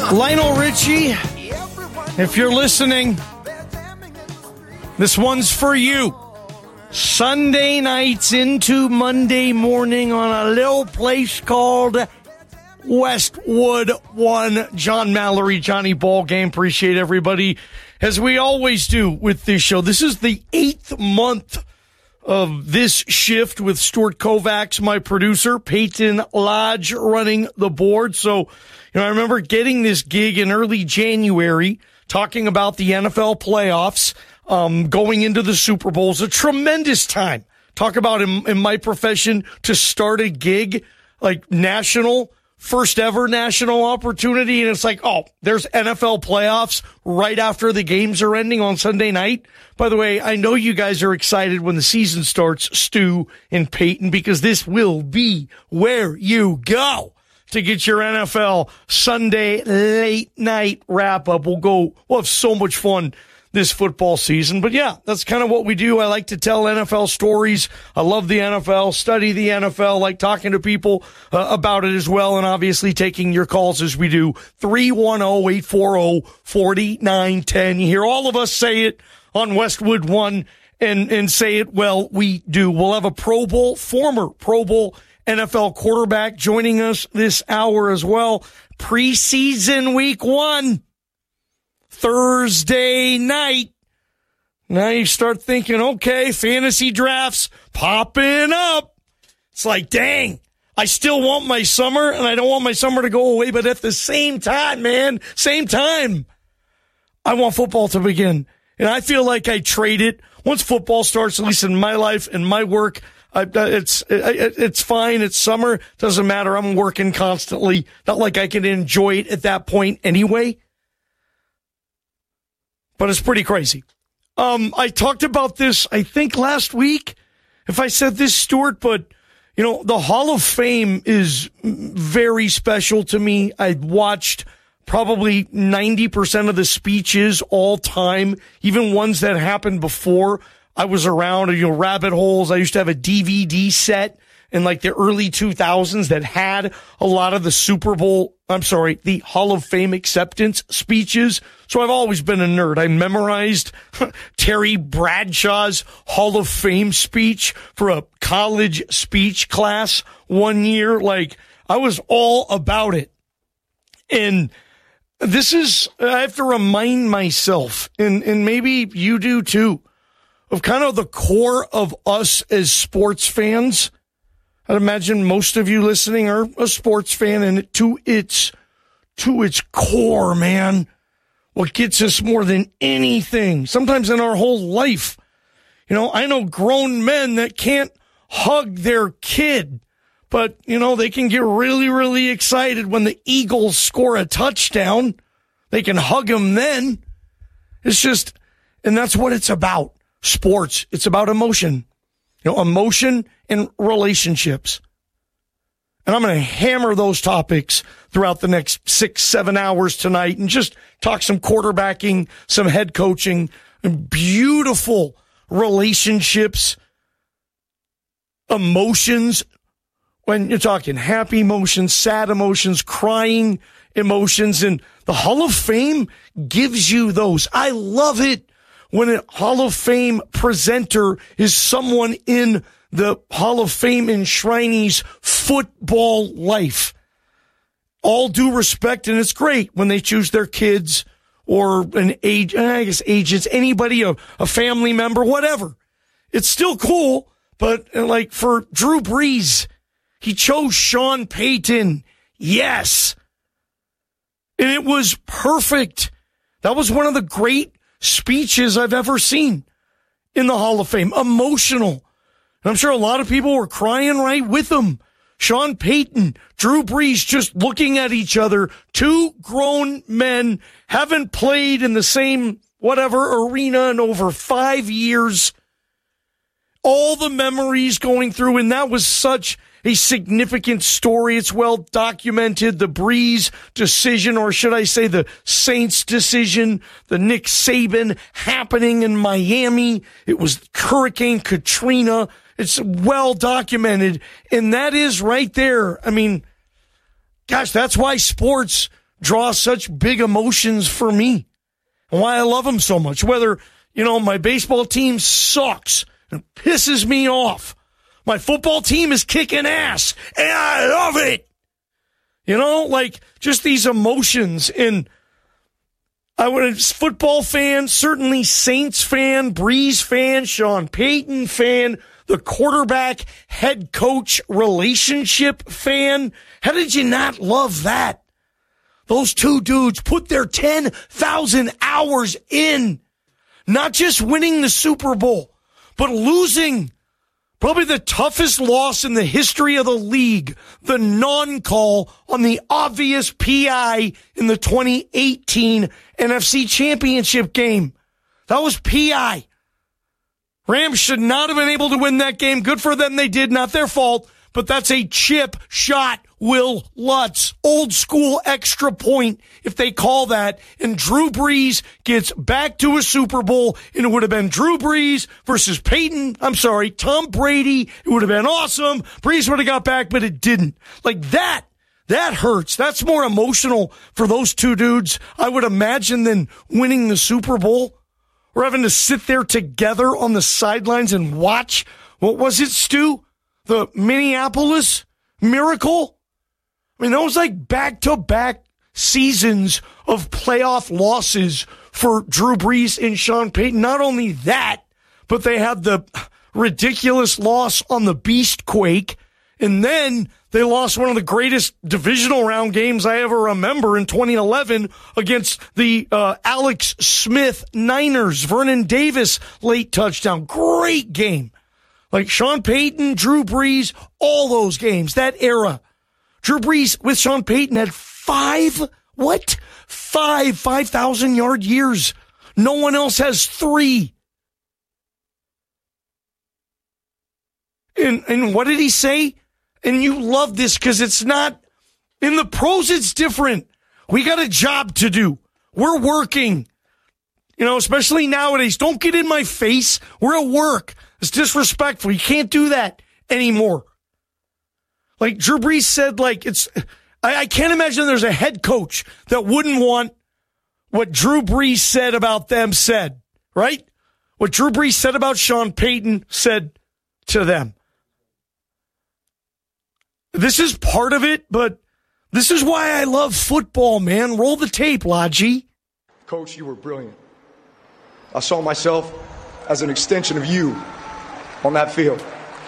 Lionel Richie, if you're listening, this one's for you. Sunday nights into Monday morning on a little place called Westwood One. John Mallory, Johnny Ballgame. Appreciate everybody, as we always do with this show. This is the 8th month of this shift with Stuart Kovacs, my producer, Peyton Lodge running the board. So, I remember getting this gig in early January, talking about the NFL playoffs, going into the Super Bowl. It's a tremendous time. Talk about in my profession to start a gig, like first ever national opportunity. And it's like, oh, there's NFL playoffs right after the games are ending on Sunday night. By the way, I know you guys are excited when the season starts, Stu and Peyton, because this will be where you go to get your NFL Sunday late night wrap up. We'll have so much fun this football season. But yeah, that's kind of what we do. I like to tell NFL stories. I love the NFL, study the NFL, like talking to people about it as well, and obviously taking your calls as we do. 310-840-4910. You hear all of us say it on Westwood One and say it well. We do. We'll have a former Pro Bowl NFL quarterback joining us this hour as well. Preseason week 1. Thursday night. Now you start thinking, okay, fantasy drafts popping up. It's like, dang, I still want my summer, and I don't want my summer to go away, but at the same time, I want football to begin. And I feel like I trade it. Once football starts, at least in my life and my work, it's fine. It's summer. Doesn't matter. I'm working constantly. Not like I can enjoy it at that point anyway. But it's pretty crazy. I talked about this, I think, last week, if I said this, Stuart, but, the Hall of Fame is very special to me. I watched probably 90% of the speeches all time, even ones that happened before I was around, rabbit holes. I used to have a DVD set in like the early 2000s that had a lot of the Hall of Fame acceptance speeches. So I've always been a nerd. I memorized Terry Bradshaw's Hall of Fame speech for a college speech class one year. Like, I was all about it. And I have to remind myself, and maybe you do too, of kind of the core of us as sports fans. I'd imagine most of you listening are a sports fan, and to its core, man, what gets us more than anything, sometimes in our whole life. I know grown men that can't hug their kid, but, they can get really, really excited when the Eagles score a touchdown. They can hug them then. It's just, and that's what it's about. Sports, it's about emotion. Emotion and relationships. And I'm going to hammer those topics throughout the next 6-7 hours tonight and just talk some quarterbacking, some head coaching, and beautiful relationships, emotions. When you're talking happy emotions, sad emotions, crying emotions, and the Hall of Fame gives you those. I love it when a Hall of Fame presenter is someone in the Hall of Fame enshrinee's football life. All due respect, and it's great when they choose their kids or agents, anybody, a family member, whatever. It's still cool, but like for Drew Brees, he chose Sean Payton. Yes. And it was perfect. That was one of the great speeches I've ever seen in the Hall of Fame. Emotional. And I'm sure a lot of people were crying right with him. Sean Payton, Drew Brees, just looking at each other. Two grown men, haven't played in the same arena in over 5 years. All the memories going through, and that was such a significant story. It's well documented. The Brees decision, or should I say the Saints decision, the Nick Saban happening in Miami. It was Hurricane Katrina. It's well documented. And that is right there. I mean, gosh, that's why sports draw such big emotions for me and why I love them so much. Whether, my baseball team sucks and pisses me off. My football team is kicking ass and I love it. Just these emotions. And I was a football fan, certainly Saints fan, Breeze fan, Sean Payton fan, the quarterback head coach relationship fan. How did you not love that? Those two dudes put their 10,000 hours in, not just winning the Super Bowl, but losing probably the toughest loss in the history of the league, the non-call on the obvious PI in the 2018 NFC Championship game. That was PI. Rams should not have been able to win that game. Good for them, they did. Not their fault. But that's a chip shot, Will Lutz. Old school extra point, if they call that. And Drew Brees gets back to a Super Bowl, and it would have been Drew Brees versus Tom Brady. It would have been awesome. Brees would have got back, but it didn't. That hurts. That's more emotional for those two dudes, I would imagine, than winning the Super Bowl. Or having to sit there together on the sidelines and watch, what was it, Stu? The Minneapolis Miracle? I mean, that was back-to-back seasons of playoff losses for Drew Brees and Sean Payton. Not only that, but they had the ridiculous loss on the Beastquake, and then they lost one of the greatest divisional round games I ever remember in 2011 against the Alex Smith Niners. Vernon Davis late touchdown. Great game. Sean Payton, Drew Brees, all those games, that era. Drew Brees with Sean Payton had 5,000-yard years. No one else has 3. And what did he say? And you love this because it's not, in the pros, it's different. We got a job to do. We're working. Especially nowadays. Don't get in my face. We're at work. It's disrespectful. You can't do that anymore. Drew Brees said, I can't imagine there's a head coach that wouldn't want what Drew Brees said about them said, right? What Drew Brees said about Sean Payton said to them. This is part of it, but this is why I love football, man. Roll the tape, Lodgy. Coach, you were brilliant. I saw myself as an extension of you on that field.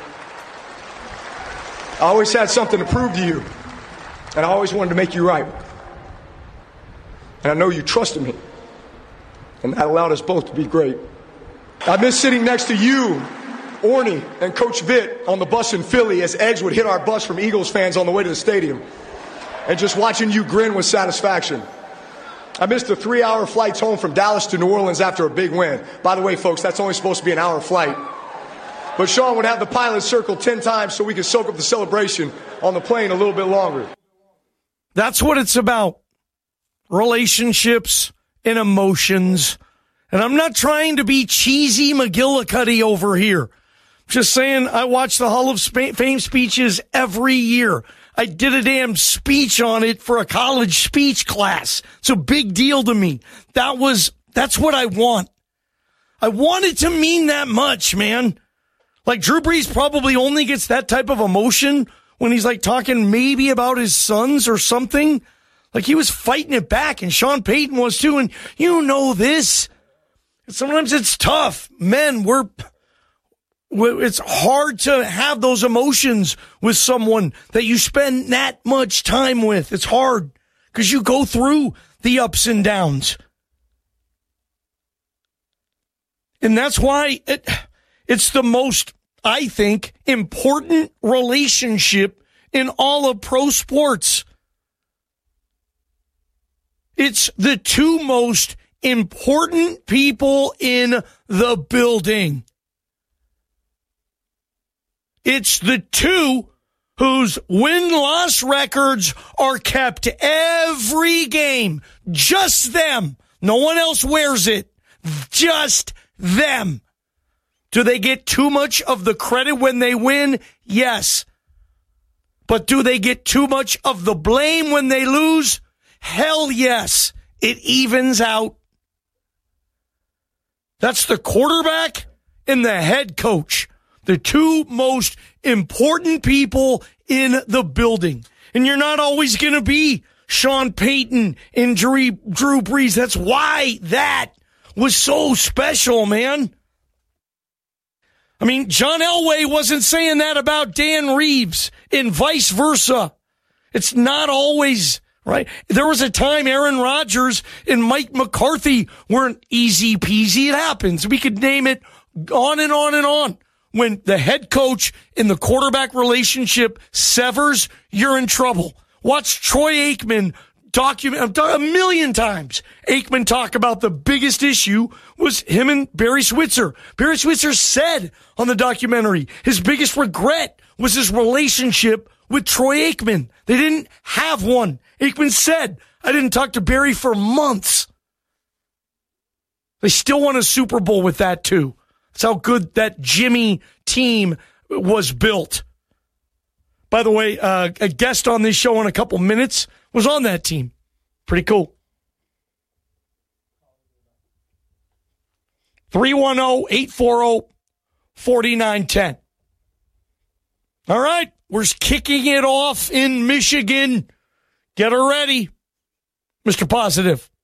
I always had something to prove to you, and I always wanted to make you right. And I know you trusted me, and that allowed us both to be great. I miss sitting next to you, Orny, and Coach Vitt on the bus in Philly as eggs would hit our bus from Eagles fans on the way to the stadium, and just watching you grin with satisfaction. I missed the 3-hour flights home from Dallas to New Orleans after a big win. By the way, folks, that's only supposed to be an hour flight. But Sean would have the pilot circle 10 times so we could soak up the celebration on the plane a little bit longer. That's what it's about. Relationships and emotions. And I'm not trying to be cheesy McGillicuddy over here. Just saying, I watch the Hall of Fame speeches every year. I did a damn speech on it for a college speech class. It's a big deal to me. That's what I want. I want it to mean that much, man. Drew Brees probably only gets that type of emotion when he's talking maybe about his sons or something. He was fighting it back, and Sean Payton was too, and this. Sometimes it's tough. Men, it's hard to have those emotions with someone that you spend that much time with. It's hard because you go through the ups and downs. And that's why it's the most, I think, important relationship in all of pro sports. It's the two most important people in the building. It's the two whose win-loss records are kept every game. Just them. No one else wears it. Just them. Do they get too much of the credit when they win? Yes. But do they get too much of the blame when they lose? Hell yes, it evens out. That's the quarterback and the head coach, the two most important people in the building. And you're not always going to be Sean Payton and Drew Brees. That's why that was so special, man. I mean, John Elway wasn't saying that about Dan Reeves and vice versa. It's not always right. There was a time Aaron Rodgers and Mike McCarthy weren't easy peasy. It happens. We could name it on and on and on. When the head coach and the quarterback relationship severs, you're in trouble. Watch Troy Aikman document a million times. Aikman talk about the biggest issue was him and Barry Switzer. Barry Switzer said on the documentary his biggest regret was his relationship with Troy Aikman. They didn't have one. Aikman said, I didn't talk to Barry for months. They still won a Super Bowl with that too. That's how good that Jimmy team was built. By the way, a guest on this show in a couple minutes was on that team. Pretty cool. 310-840-4910. All right, we're kicking it off in Michigan. Get her ready, Mr. Positive.